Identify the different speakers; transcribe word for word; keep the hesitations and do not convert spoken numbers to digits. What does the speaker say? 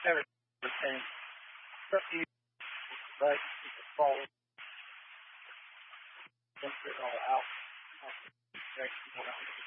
Speaker 1: never understand. But you, but you can fall into it all out.